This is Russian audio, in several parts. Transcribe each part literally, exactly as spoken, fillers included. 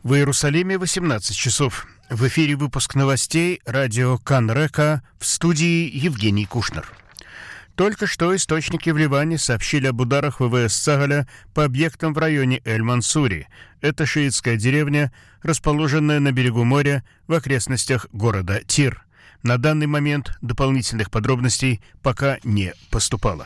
В Иерусалиме восемнадцать часов. В эфире выпуск новостей радио Кан-Река, в студии Евгений Кушнер. Только что источники в Ливане сообщили об ударах ВВС Цагаля по объектам в районе Эль-Мансури. Это шиитская деревня, расположенная на берегу моря в окрестностях города Тир. На данный момент дополнительных подробностей пока не поступало.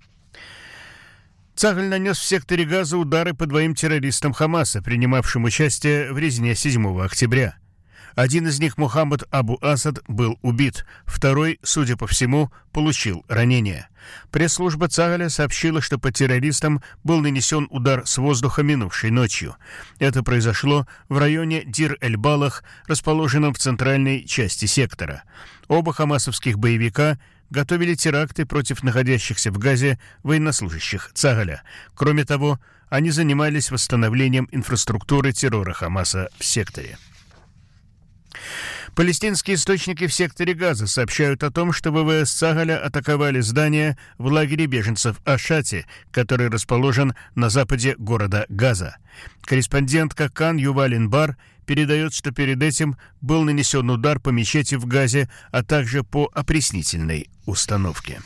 Цагаль нанес в секторе Газа удары по двоим террористам Хамаса, принимавшим участие в резне седьмого октября. Один из них, Мухаммад Абу Асад, был убит, второй, судя по всему, получил ранение. Пресс-служба Цагаля сообщила, что по террористам был нанесен удар с воздуха минувшей ночью. Это произошло в районе Дир-эль-Балах, расположенном в центральной части сектора. Оба хамасовских боевика готовили теракты против находящихся в Газе военнослужащих Цагаля. Кроме того, они занимались восстановлением инфраструктуры террора Хамаса в секторе. Палестинские источники в секторе Газа сообщают о том, что ВВС Цагаля атаковали здание в лагере беженцев Ашати, который расположен на западе города Газа. Корреспондентка Кан Юваль Инбар передает, что перед этим был нанесен удар по мечети в Газе, а также по опреснительной установке.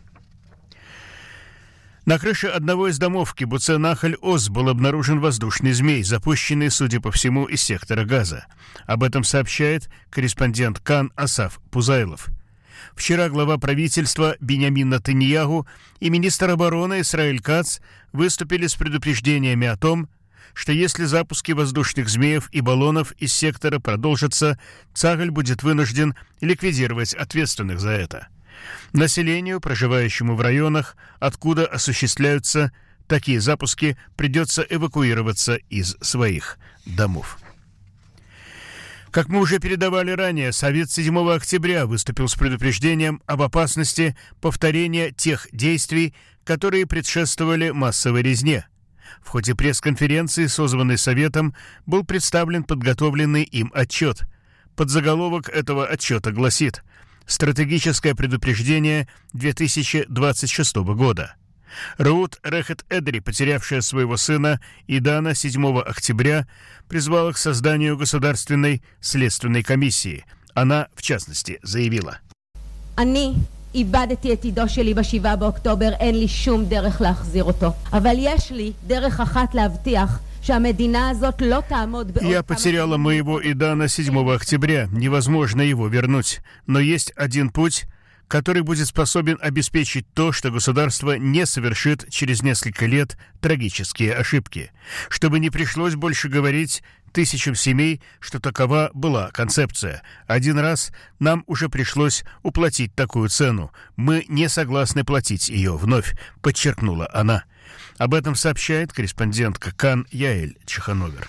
На крыше одного из домов в кибуце Нахаль-Оз был обнаружен воздушный змей, запущенный, судя по всему, из сектора Газа. Об этом сообщает корреспондент Кан Асаф Пузайлов. Вчера глава правительства Биньямин Нетаньяху и министр обороны Исраэль Кац выступили с предупреждениями о том, что если запуски воздушных змеев и баллонов из сектора продолжатся, Цагаль будет вынужден ликвидировать ответственных за это. Населению, проживающему в районах, откуда осуществляются такие запуски, придется эвакуироваться из своих домов. Как мы уже передавали ранее, Совет седьмого октября выступил с предупреждением об опасности повторения тех действий, которые предшествовали массовой резне. В ходе пресс-конференции, созванной Советом, был представлен подготовленный им отчет. Подзаголовок этого отчета гласит «Стратегическое предупреждение две тысячи двадцать шестого года». Руут Рехет Эдри, потерявшая своего сына Идана седьмого октября, призвала к созданию государственной следственной комиссии. Она, в частности, заявила: «Они איבדתי את עידו שלי בשבעה באוקטובר, אין לי שום דרך להחזיר אותו. אבל יש לי דרך אחת להבטיח שהמדינה הזאת לא תעמוד בעוד... Я потеряла моего Идана седьмого октября. Невозможно его вернуть. Но есть один путь, который будет способен обеспечить то, что государство не совершит через несколько лет трагические ошибки. Чтобы не пришлось больше говорить тысячам семей, что такова была концепция. Один раз нам уже пришлось уплатить такую цену. Мы не согласны платить ее вновь», — подчеркнула она. Об этом сообщает корреспондентка Кан Яэль Чехановер.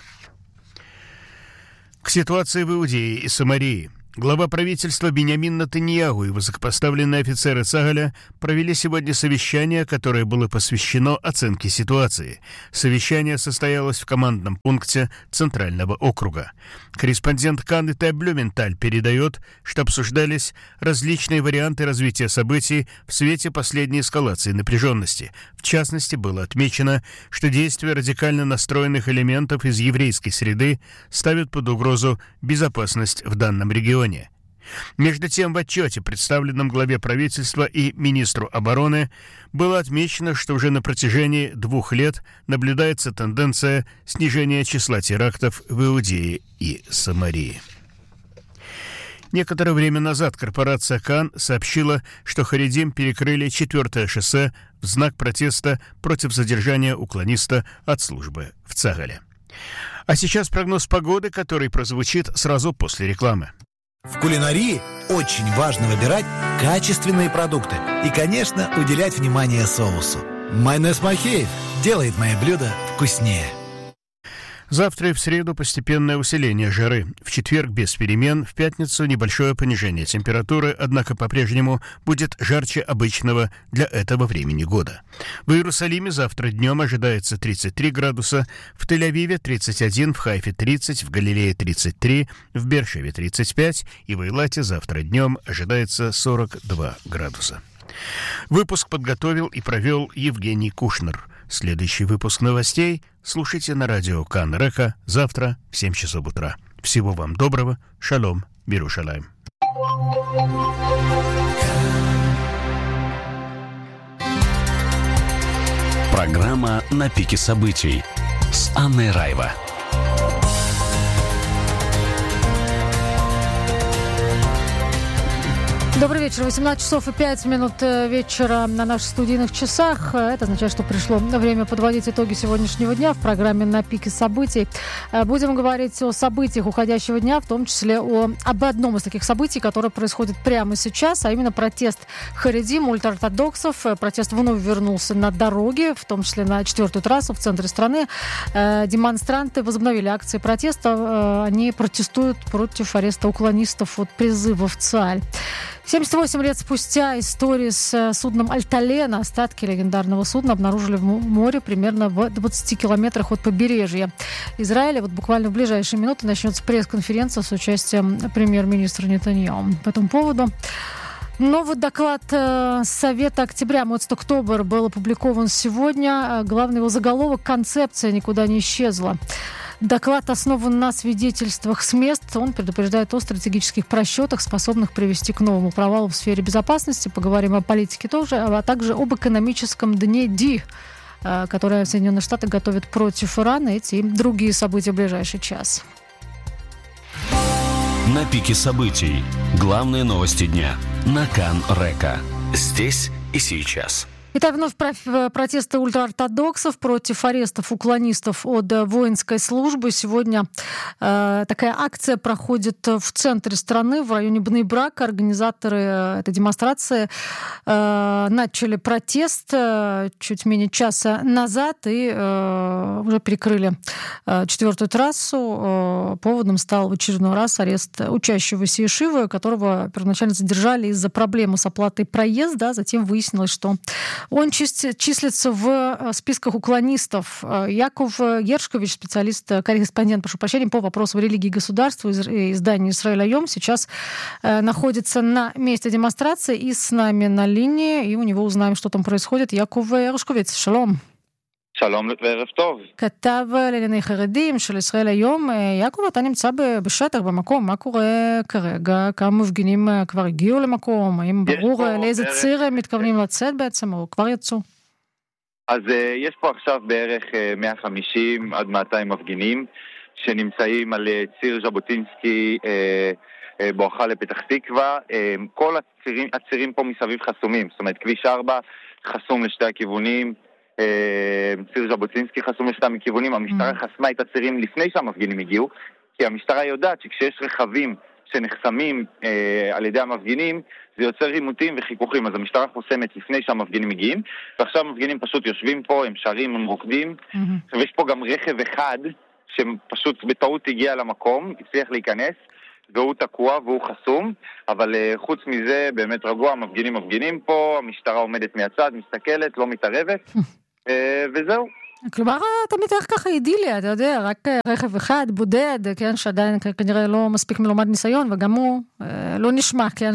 К ситуации в Иудее и Самарии. Глава правительства Биньямин Нетаньяху и высокопоставленные офицеры Цагаля провели сегодня совещание, которое было посвящено оценке ситуации. Совещание состоялось в командном пункте Центрального округа. Корреспондент Кан Итай Блюменталь передает, что обсуждались различные варианты развития событий в свете последней эскалации напряженности. В частности, было отмечено, что действия радикально настроенных элементов из еврейской среды ставят под угрозу безопасность в данном регионе. Между тем, в отчете, представленном главе правительства и министру обороны, было отмечено, что уже на протяжении двух лет наблюдается тенденция снижения числа терактов в Иудее и Самарии. Некоторое время назад корпорация Кан сообщила, что харидим перекрыли четвертое шоссе в знак протеста против задержания уклониста от службы в Цагале. А сейчас прогноз погоды, который прозвучит сразу после рекламы. В кулинарии очень важно выбирать качественные продукты и, конечно, уделять внимание соусу. Майонез Махеев делает мои блюда вкуснее. Завтра и в среду постепенное усиление жары. В четверг без перемен, в пятницу небольшое понижение температуры, однако по-прежнему будет жарче обычного для этого времени года. В Иерусалиме завтра днем ожидается тридцать три градуса, в Тель-Авиве тридцать один, в Хайфе тридцать, в Галилее тридцать три, в Бершеве тридцать пять и в Эйлате завтра днем ожидается сорок два градуса. Выпуск подготовил и провел Евгений Кушнер. Следующий выпуск новостей слушайте на радио Кан Река завтра в семь часов утра. Всего вам доброго. Шалом. Бирушалаем. Программа «На пике событий» с Анной Райва. Добрый вечер. восемнадцать часов и пять минут вечера на наших студийных часах. Это означает, что пришло время подводить итоги сегодняшнего дня в программе «На пике событий». Будем говорить о событиях уходящего дня, в том числе о, об одном из таких событий, которое происходит прямо сейчас, а именно протест харидим, ультраортодоксов. Протест вновь вернулся на дороге, в том числе на четвертую трассу в центре страны. Демонстранты возобновили акции протеста. Они протестуют против ареста уклонистов от призыва в ЦАЛЬ. семьдесят восемь лет спустя истории с судном «Альталена», остатки легендарного судна обнаружили в море примерно в двадцати километрах от побережья Израиля. Вот буквально в ближайшие минуты начнется пресс-конференция с участием премьер-министра Нетаньяху по этому поводу. Новый доклад Совета октября, Моцт Октобер, был опубликован сегодня. Главный его заголовок «Концепция никуда не исчезла». Доклад основан на свидетельствах с мест. Он предупреждает о стратегических просчетах, способных привести к новому провалу в сфере безопасности. Поговорим о политике тоже, а также об экономическом дне Ди, которое Соединенные Штаты готовят против Ирана. Эти и другие события в ближайший час. На пике событий. Главные новости дня. На Кан Река. Здесь и сейчас. Итак, вновь протесты ультраортодоксов против арестов уклонистов от воинской службы. Сегодня э, такая акция проходит в центре страны, в районе Бней-Брака. Организаторы этой демонстрации э, начали протест э, чуть менее часа назад и э, уже перекрыли э, четвертую трассу. Э, поводом стал в очередной раз арест учащегося Ешивы, которого первоначально задержали из-за проблемы с оплатой проезда. Затем выяснилось, что он числится в списках уклонистов. Яков Гершкович, специалист, корреспондент, прошу прощения, по вопросам религии и государства из издания «Исраэль Айом», сейчас находится на месте демонстрации и с нами на линии, и у него узнаем, что там происходит. Яков Гершкович, шалом. שלום וערב טוב. כתב לענייני חרדים של ישראל היום. יעקב, אתה נמצא בשטח, במקום. מה קורה כרגע? כמה מפגינים כבר הגיעו למקום? האם ברור לאיזה ציר הם מתכוונים לצאת בעצם, או כבר יצאו? אז יש פה עכשיו בערך מאה וחמישים עד מאתיים מפגינים שנמצאים על ציר ז'בוטינסקי בואכה לפתח תקווה. כל הצירים, הצירים פה מסביב חסומים. זאת אומרת, כביש ארבע חסום לשתי הכיוונים. ציר ז'בוטינסקי חסום לשתי מכיוונים. המשטרה חסמה את הצירים לפני שהמפגינים הגיעו, כי המשטרה יודעת שכשיש רכבים שנחסמים אה, על ידי המפגינים, זה יוצר רימותים וחיכוכים. אז המשטרה חוסמת לפני שהמפגינים מגיעים, ועכשיו המפגינים פשוט יושבים פה, הם שרים, הם רוקדים. עכשיו יש פה גם רכב אחד שפשוט בטעות הגיע למקום, הצליח להיכנס, והוא תקוע והוא חסום, אבל uh, חוץ מזה באמת רגוע, המפגינים מפגינים פה, המשטרה עומדת מהצד, מסתכלת, לא מתערבת, uh, וזהו. כלומר, אתה מתאר ככה אידיליה, אתה יודע, רק רכב אחד, בודד, כן, שעדיין כנראה לא מספיק מלומד ניסיון, וגם הוא אה, לא נשמע, כן,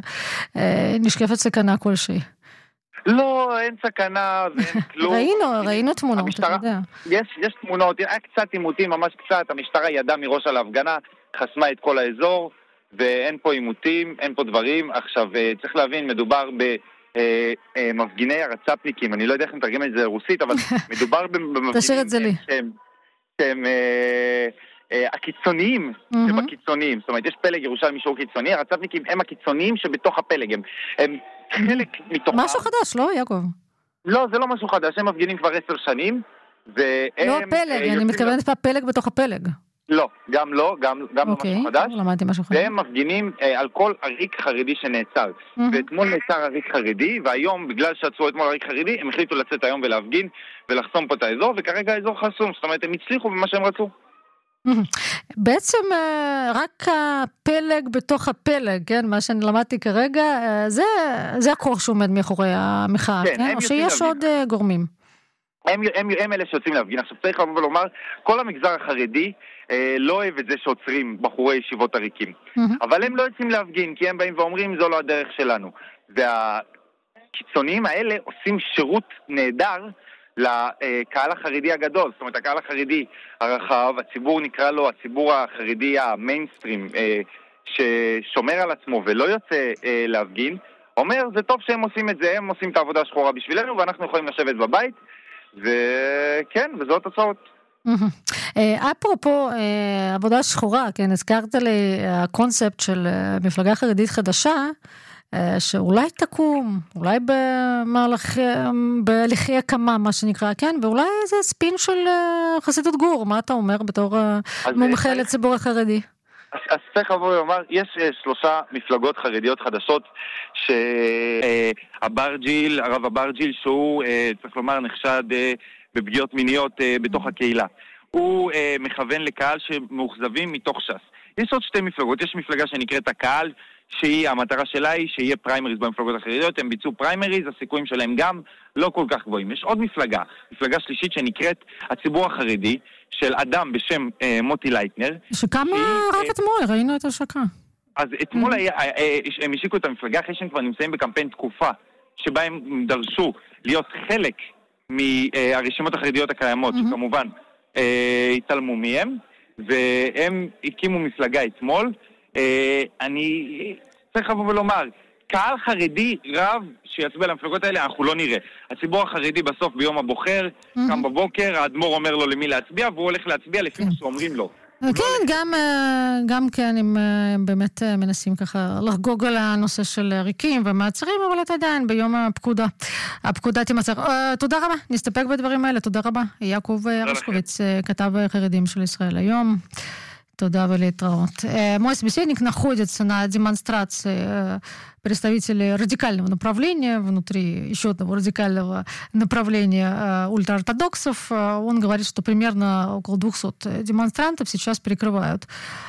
שנשקפת סכנה כלשהי. לא, אין סכנה ואין כלום. ראינו, ראינו תמונות, המשטרה, אתה יודע. יש, יש תמונות, היה קצת עימותים, ממש קצת, המשטרה ידעה מראש על ההפגנה, חסמה את כל האזור, ואין פה עימותים, אין פה דברים. עכשיו, צריך להבין, מדובר ב... מפגיני הרצפניקים, אני לא יודע איך נתרגם את זה לרוסית, אבל מדובר במפגינים שהם הקיצוניים שבקיצוניים. זאת אומרת, יש פלג ירושלמי שהוא קיצוני, הרצפניקים הם הקיצוניים שבתוך הפלג, הם חלק מתוכם. משהו חדש, לא, יעקב? לא, זה לא משהו חדש, הם מפגינים כבר עשר שנים. לא הפלג, אני מתכוונת בפלג בתוך הפלג. לא, גם לא, גם, גם אוקיי, משהו חדש. למדתי משהו חדש. והם מפגינים אה, על כל עריק חרדי שנעצר. Mm-hmm. ואתמול נעצר עריק חרדי, והיום, בגלל שעצרו אתמול עריק חרדי, הם החליטו לצאת היום ולהפגין, ולחסום פה את האזור, וכרגע האזור חסום. זאת אומרת, הם הצליחו במה שהם רצו. בעצם רק הפלג בתוך הפלג, כן, מה שאני למדתי כרגע, זה, זה הכוח שעומד מאחורי המחאה, כן? כן? או שיש עוד גורמים? הם, הם, הם אלה שיוצאים להפגין. עכשיו צריך לבוא ולומר, כל המגזר החרדי אה, לא אוהב את זה שעוצרים בחורי ישיבות עריקים. Mm-hmm. אבל הם לא יוצאים להפגין, כי הם באים ואומרים, זו לא הדרך שלנו. והקיצוניים האלה עושים שירות נהדר לקהל החרדי הגדול, זאת אומרת, הקהל החרדי הרחב, הציבור נקרא לו הציבור החרדי המיינסטרים, ששומר על עצמו ולא יוצא להפגין, אומר, זה טוב שהם עושים את זה, הם עושים את העבודה השחורה בשבילנו, ואנחנו יכולים לשבת בבית, וכן, וזאת התוצאות. אפרופו עבודה שחורה, כן, הזכרת לי הקונספט של מפלגה חרדית חדשה, שאולי תקום, אולי בהליכי הקמה, מה שנקרא, כן, ואולי זה ספין של חסידות גור, מה אתה אומר בתור מומחה לציבור החרדי? אז צריך לבוא ולומר, יש שלושה מפלגות חרדיות חדשות שהברג'יל, הרב הברג'יל, שהוא, צריך לומר, נחשד בפגיעות מיניות בתוך הקהילה. הוא מכוון לקהל שמאוכזבים מתוך ש"ס. יש עוד שתי מפלגות, יש מפלגה שנקראת הקהל, שהיא, המטרה שלה היא שיהיה פריימריז במפלגות החרדיות, הם ביצעו פריימריז, הסיכויים שלהם גם לא כל כך גבוהים. יש עוד מפלגה, מפלגה שלישית שנקראת הציבור החרדי, של אדם בשם אה, מוטי לייטנר. שקמה רק אה, אתמול, ראינו את השקה. אז אתמול היה, אה, אה, הם השיקו את המפלגה אחרי שהם כבר נמצאים בקמפיין תקופה, שבה הם דרשו להיות חלק מהרשימות החרדיות הקיימות, mm-hmm. שכמובן אה, התעלמו מהם, והם הקימו מפלגה אתמול. אה, אני צריך לבוא ולומר, קהל חרדי רב שיצביע למפלגות האלה, אנחנו לא נראה. הציבור החרדי בסוף ביום הבוחר, mm-hmm. קם בבוקר, האדמו"ר אומר לו למי להצביע, והוא הולך להצביע לפי מה שאומרים לו. כן, גם, גם כן, הם באמת מנסים ככה לחגוג על הנושא של ריקים ומעצרים, אבל אתה עדיין ביום הפקודה. הפקודה תימצר. תודה רבה, נסתפק בדברים האלה, תודה רבה. יעקב הרשקוביץ, כתב חרדים של ישראל היום. Туда вылетают. Мой собеседник находится на демонстрации представителей радикального направления, внутри еще одного радикального направления ультраортодоксов. Он говорит, что примерно около двухсот демонстрантов сейчас перекрывают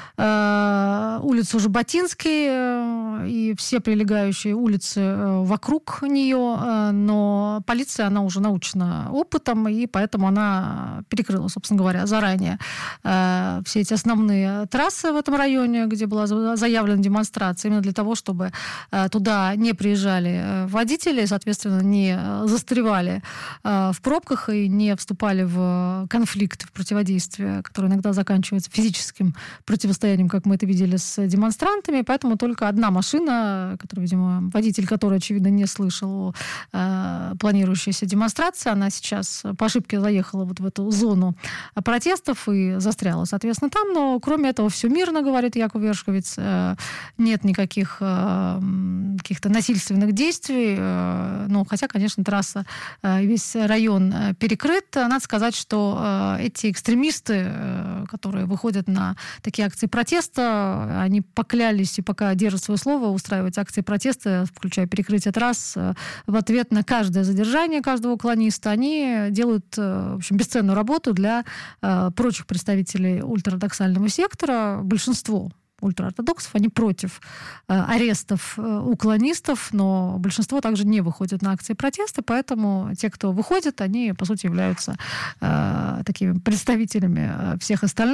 улицу Жаботинский и все прилегающие улицы вокруг нее, но полиция, она уже научена опытом, и поэтому она перекрыла, собственно говоря, заранее все эти основные трассы в этом районе, где была заявлена демонстрация, именно для того, чтобы туда не приезжали водители, соответственно, не застревали в пробках и не вступали в конфликт, в противодействие, которое иногда заканчивается физическим противостоянием, как мы это видели с демонстрантами, поэтому только одна машина, которая, видимо, водитель, который, очевидно, не слышал э, планирующейся демонстрации, она сейчас по ошибке заехала вот в эту зону протестов и застряла, соответственно, там, но кроме этого все мирно, говорит Яков Вершковиц, э, нет никаких э, каких-то насильственных действий, э, ну, хотя, конечно, трасса, э, весь район э, перекрыт. Надо сказать, что э, эти экстремисты, э, которые выходят на такие акции протеста, они поклялись и пока держат свое слово устраивать акции протеста, включая перекрытие трасс, в ответ на каждое задержание каждого уклониста. Они делают, в общем, бесценную работу для прочих представителей ультраортодоксального сектора. Большинство ультраортодоксов, они против э, арестов э, уклонистов, но большинство также не выходит на акции протеста, поэтому те, кто выходит, они, по сути, являются э, такими представителями всех остальных.